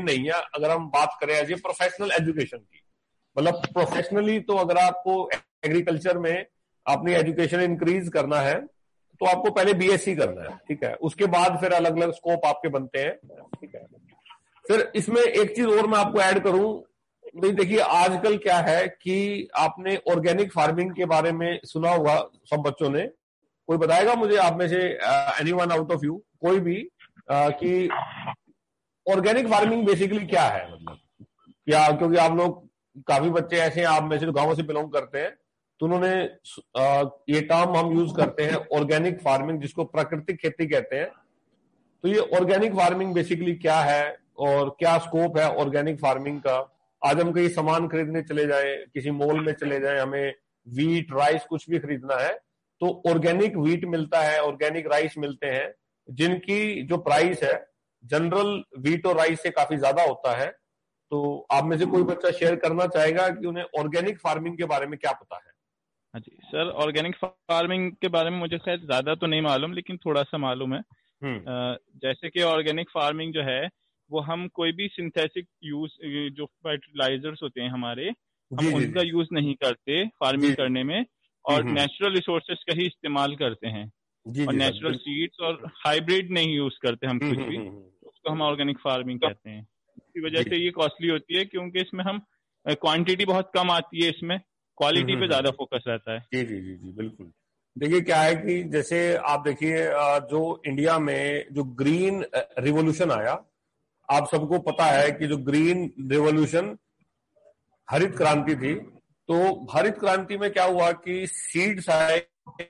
नहीं है अगर हम बात करें एज ए प्रोफेशनल एजुकेशन की। मतलब प्रोफेशनली तो अगर आपको एग्रीकल्चर में अपनी एजुकेशन इंक्रीज करना है तो आपको पहले बीएससी करना है, ठीक है, उसके बाद फिर अलग अलग स्कोप आपके बनते हैं, ठीक है। फिर इसमें एक चीज और मैं आपको ऐड करूं, भाई देखिए आजकल क्या है कि आपने ऑर्गेनिक फार्मिंग के बारे में सुना होगा सब बच्चों ने। कोई बताएगा मुझे आप में से एनीवन आउट ऑफ यू कोई भी कि ऑर्गेनिक फार्मिंग बेसिकली क्या है, मतलब क्या, क्योंकि आप लोग काफी बच्चे ऐसे हैं आप में से गांवों से बिलोंग करते हैं तो उन्होंने ये टर्म हम यूज करते हैं ऑर्गेनिक फार्मिंग जिसको प्राकृतिक खेती कहते हैं। तो ये ऑर्गेनिक फार्मिंग बेसिकली क्या है और क्या स्कोप है ऑर्गेनिक फार्मिंग का। आज हम कहीं सामान खरीदने चले जाए, किसी मॉल में चले जाए, हमें वीट राइस कुछ भी खरीदना है तो ऑर्गेनिक वीट मिलता है, ऑर्गेनिक राइस मिलते हैं जिनकी जो प्राइस है जनरल वीट और राइस से काफी ज्यादा होता है। तो आप में से कोई बच्चा शेयर करना चाहेगा कि उन्हें ऑर्गेनिक फार्मिंग के बारे में क्या पता है? हाँ जी सर, ऑर्गेनिक फार्मिंग के बारे में मुझे शायद ज्यादा तो नहीं मालूम लेकिन थोड़ा सा मालूम है। जैसे कि ऑर्गेनिक फार्मिंग जो है वो हम कोई भी सिंथेटिक यूज जो फर्टिलाइजर्स होते हैं हमारे, हम उनका यूज नहीं करते फार्मिंग करने में और नेचुरल रिसोर्सेज का ही इस्तेमाल करते हैं और नेचुरल सीड्स और हाइब्रिड नहीं यूज करते हम कुछ भी, उसको हम ऑर्गेनिक फार्मिंग कहते हैं। इसी वजह से ये कॉस्टली होती है क्योंकि इसमें हम क्वांटिटी बहुत कम आती है, इसमें क्वालिटी पे ज्यादा फोकस रहता है। जी जी जी जी बिल्कुल। देखिए क्या है कि जैसे आप देखिए जो इंडिया में जो ग्रीन रिवॉल्यूशन आया, आप सबको पता है कि जो ग्रीन रिवॉल्यूशन हरित क्रांति थी, तो हरित क्रांति में क्या हुआ कि सीड्स आए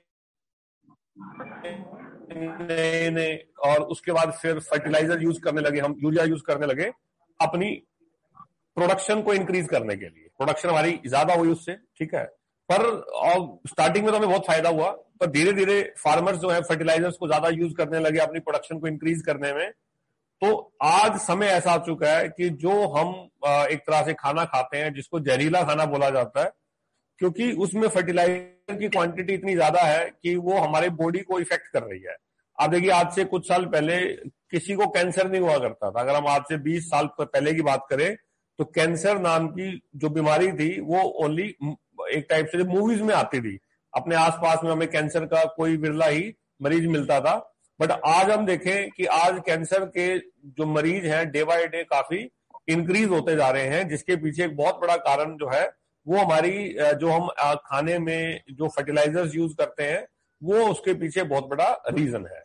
नए और उसके बाद फिर फर्टिलाइजर यूज करने लगे, हम यूरिया यूज करने लगे अपनी प्रोडक्शन को इंक्रीज करने के लिए। प्रोडक्शन हमारी ज्यादा हुई उससे, ठीक है, पर स्टार्टिंग में तो हमें बहुत फायदा हुआ, पर धीरे धीरे फार्मर्स जो है फर्टिलाइजर्स को ज्यादा यूज करने लगे अपनी प्रोडक्शन को इंक्रीज करने में। तो आज समय ऐसा आ चुका है कि जो हम एक तरह से खाना खाते हैं जिसको जहरीला खाना बोला जाता है, क्योंकि उसमें फर्टिलाइजर की क्वांटिटी इतनी ज्यादा है कि वो हमारे बॉडी को इफेक्ट कर रही है। आप देखिए आज से कुछ साल पहले किसी को कैंसर नहीं हुआ करता था। अगर हम आज से 20 साल पहले की बात करें तो कैंसर नाम की जो बीमारी थी वो ओनली एक टाइप से मूवीज में आती थी, अपने आसपास में हमें कैंसर का कोई बिरला ही मरीज मिलता था। बट आज हम देखें कि आज कैंसर के जो मरीज हैं डे बाय डे काफी इंक्रीज होते जा रहे हैं, जिसके पीछे एक बहुत बड़ा कारण जो है वो हमारी जो हम खाने में जो फर्टिलाइजर्स यूज करते हैं वो उसके पीछे बहुत बड़ा रीजन है।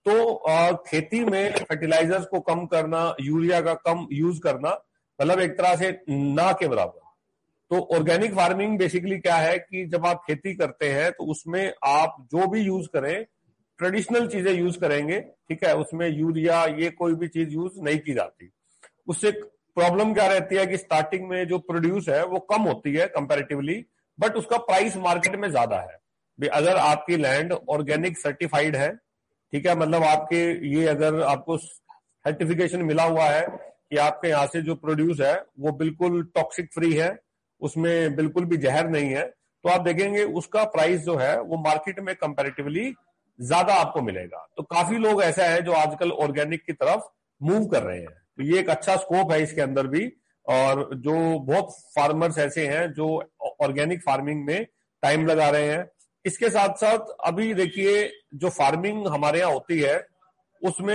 तो खेती में फर्टिलाइजर्स को कम करना, यूरिया का कम यूज करना, मतलब एक तरह से ना के बराबर। तो ऑर्गेनिक फार्मिंग बेसिकली क्या है कि जब आप खेती करते हैं तो उसमें आप जो भी यूज करें ट्रेडिशनल चीजें यूज करेंगे, ठीक है, उसमें यूरिया ये कोई भी चीज यूज नहीं की जाती। उससे प्रॉब्लम क्या रहती है कि स्टार्टिंग में जो प्रोड्यूस है वो कम होती है कंपैरेटिवली, बट उसका प्राइस मार्केट में ज्यादा है। अगर आपकी लैंड ऑर्गेनिक सर्टिफाइड है, ठीक है, मतलब आपके ये अगर आपको सर्टिफिकेशन मिला हुआ है कि आपके यहाँ से जो प्रोड्यूस है वो बिल्कुल टॉक्सिक फ्री है, उसमें बिल्कुल भी जहर नहीं है, तो आप देखेंगे उसका प्राइस जो है वो मार्केट में कंपैरेटिवली ज्यादा आपको मिलेगा। तो काफी लोग ऐसा है जो आजकल ऑर्गेनिक की तरफ मूव कर रहे हैं, तो ये एक अच्छा स्कोप है इसके अंदर भी। और जो बहुत फार्मर्स ऐसे हैं जो ऑर्गेनिक फार्मिंग में टाइम लगा रहे हैं। इसके साथ साथ अभी देखिए जो फार्मिंग हमारे यहाँ होती है उसमें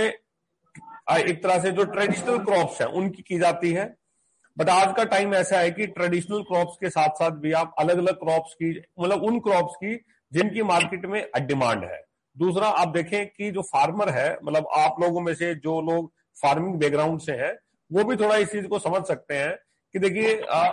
एक तरह से जो ट्रेडिशनल क्रॉप्स हैं उनकी की जाती है, बट आज का टाइम ऐसा है कि ट्रेडिशनल क्रॉप्स के साथ साथ भी आप अलग अलग क्रॉप्स की, मतलब उन क्रॉप्स की जिनकी मार्केट में डिमांड है। दूसरा आप देखें कि जो फार्मर है, मतलब आप लोगों में से जो लोग फार्मिंग बैकग्राउंड से हैं वो भी थोड़ा इस चीज को समझ सकते हैं कि देखिए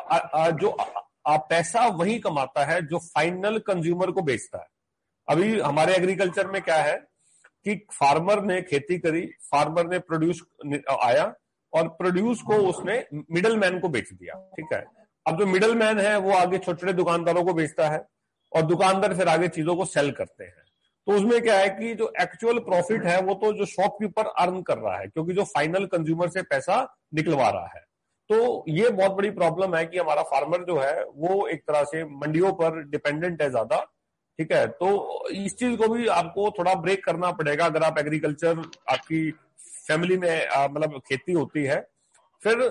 जो पैसा वही कमाता है जो फाइनल कंज्यूमर को बेचता है। अभी हमारे एग्रीकल्चर में क्या है कि फार्मर ने खेती करी, फार्मर ने प्रोड्यूस आया और प्रोड्यूस को उसने मिडल मैन को बेच दिया, ठीक है। अब जो मिडल मैन है वो आगे छोटे छोटे दुकानदारों को बेचता है और दुकानदार फिर आगे चीजों को सेल करते हैं। तो उसमें क्या है कि जो एक्चुअल प्रॉफिट है वो तो जो शॉपकीपर अर्न कर रहा है, क्योंकि जो फाइनल कंज्यूमर से पैसा निकलवा रहा है। तो ये बहुत बड़ी प्रॉब्लम है कि हमारा फार्मर जो है वो एक तरह से मंडियों पर डिपेंडेंट है ज्यादा, ठीक है। तो इस चीज को भी आपको थोड़ा ब्रेक करना पड़ेगा अगर आप एग्रीकल्चर आपकी फैमिली में मतलब खेती होती है। फिर